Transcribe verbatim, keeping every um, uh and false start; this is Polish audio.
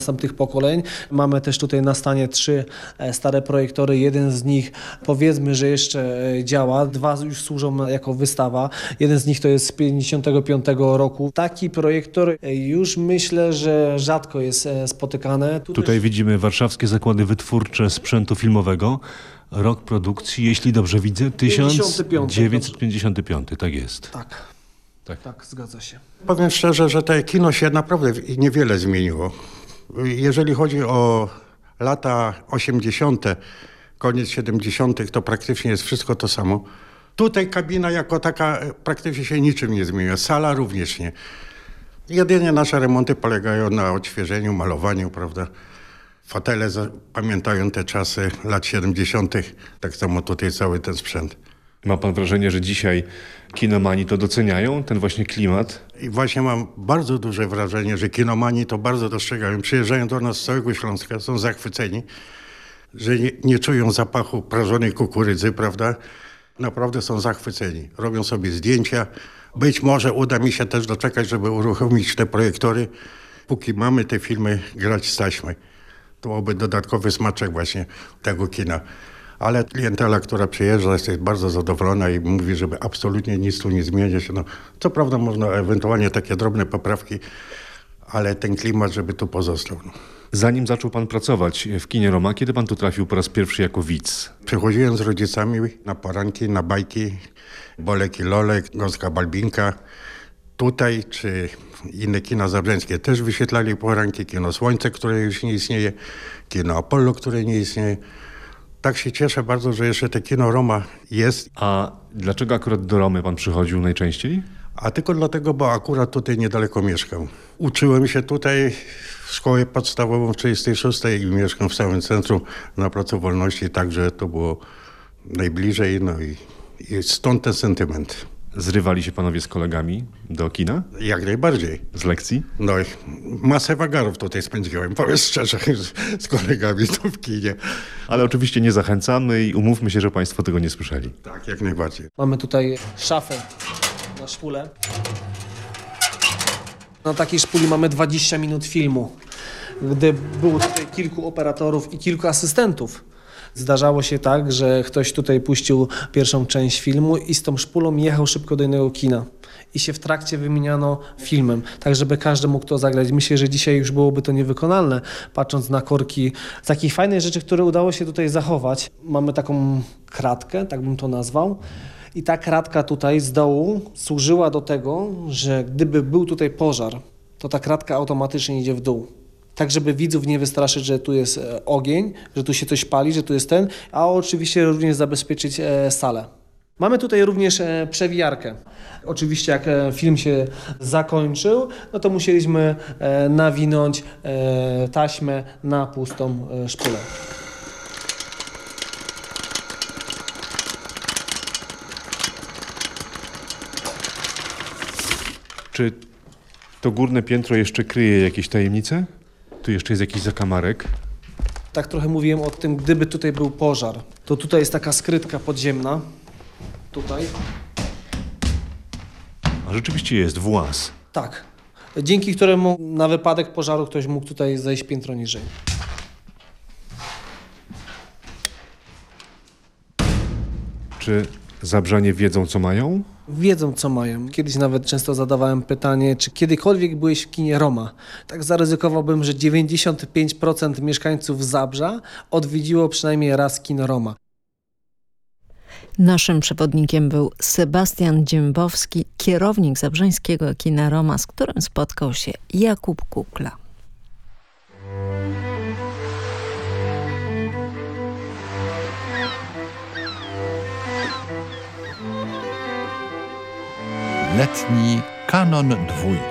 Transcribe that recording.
z tamtych pokoleń. Mamy też tutaj na stanie trzy stare projektory. Jeden z nich powiedzmy, że jeszcze działa. Dwa już służą jako wystawa. Jeden z nich to jest z pięćdziesiątego piątego roku. Taki projektor już myślę, że rzadko jest spotykany. Tu Tutaj też... widzimy warszawskie zakłady wytwórcze sprzętu filmowego. Rok produkcji, jeśli dobrze widzę, tysiąc dziewięćset pięćdziesiąty piąty. Tak jest. Tak. Tak. Tak, zgadza się. Powiem szczerze, że to kino się naprawdę niewiele zmieniło. Jeżeli chodzi o lata osiemdziesiąte, koniec siedemdziesiątych, to praktycznie jest wszystko to samo. Tutaj kabina jako taka praktycznie się niczym nie zmienia. Sala również nie. Jedynie nasze remonty polegają na odświeżeniu, malowaniu, prawda. Fotele pamiętają te czasy lat siedemdziesiątych. Tak samo tutaj cały ten sprzęt. Ma pan wrażenie, że dzisiaj kinomani to doceniają, ten właśnie klimat? I właśnie mam bardzo duże wrażenie, że kinomani to bardzo dostrzegają. Przyjeżdżają do nas z całego Śląska, są zachwyceni, że nie, nie czują zapachu prażonej kukurydzy, prawda? Naprawdę są zachwyceni. Robią sobie zdjęcia. Być może uda mi się też doczekać, żeby uruchomić te projektory. Póki mamy te filmy, grać z taśmy. To byłby dodatkowy smaczek właśnie tego kina. Ale klientela, która przyjeżdża, jest bardzo zadowolona i mówi, żeby absolutnie nic tu nie zmieniać. No, co prawda można ewentualnie takie drobne poprawki, ale ten klimat, żeby tu pozostał. No. Zanim zaczął pan pracować w kinie Roma, kiedy pan tu trafił po raz pierwszy jako widz? Przychodziłem z rodzicami na poranki, na bajki, Bolek i Lolek, Gąska Balbinka. Tutaj czy inne kina zabrzeńskie też wyświetlali poranki. Kino Słońce, które już nie istnieje, kino Apollo, które nie istnieje. Tak się cieszę bardzo, że jeszcze te kino Roma jest. A dlaczego akurat do Romy pan przychodził najczęściej? A tylko dlatego, bo akurat tutaj niedaleko mieszkam. Uczyłem się tutaj w szkole podstawową w trzydziestej szóstej i mieszkam w samym centrum na Placu Wolności, także to było najbliżej, no i, i stąd ten sentyment. Zrywali się panowie z kolegami do kina? Jak najbardziej. Z lekcji? No i masę wagarów tutaj spędziłem, powiem szczerze, z kolegami tu w kinie. Ale oczywiście nie zachęcamy i umówmy się, że państwo tego nie słyszeli. Tak, jak najbardziej. Mamy tutaj szafę na szpulę. Na takiej szpuli mamy dwadzieścia minut filmu. Gdy było tutaj kilku operatorów i kilku asystentów, zdarzało się tak, że ktoś tutaj puścił pierwszą część filmu i z tą szpulą jechał szybko do innego kina. I się w trakcie wymieniano filmem, tak żeby każdy mógł to zagrać. Myślę, że dzisiaj już byłoby to niewykonalne, patrząc na korki. Z takich fajnych rzeczy, które udało się tutaj zachować, mamy taką kratkę, tak bym to nazwał. I ta kratka tutaj z dołu służyła do tego, że gdyby był tutaj pożar, to ta kratka automatycznie idzie w dół. Tak, żeby widzów nie wystraszyć, że tu jest ogień, że tu się coś pali, że tu jest ten, a oczywiście również zabezpieczyć salę. Mamy tutaj również przewijarkę. Oczywiście jak film się zakończył, no to musieliśmy nawinąć taśmę na pustą szpulę. Czy to górne piętro jeszcze kryje jakieś tajemnice? Tu jeszcze jest jakiś zakamarek. Tak trochę mówiłem o tym, gdyby tutaj był pożar, to tutaj jest taka skrytka podziemna. Tutaj. A rzeczywiście jest włas. Tak. Dzięki któremu na wypadek pożaru ktoś mógł tutaj zejść piętro niżej. Czy Zabrzanie wiedzą, co mają? Wiedzą, co mają. Kiedyś nawet często zadawałem pytanie, czy kiedykolwiek byłeś w kinie Roma. Tak zaryzykowałbym, że dziewięćdziesiąt pięć procent mieszkańców Zabrza odwiedziło przynajmniej raz kino Roma. Naszym przewodnikiem był Sebastian Dziębowski, kierownik zabrzeńskiego kina Roma, z którym spotkał się Jakub Kukla. Letni kanon dwójki.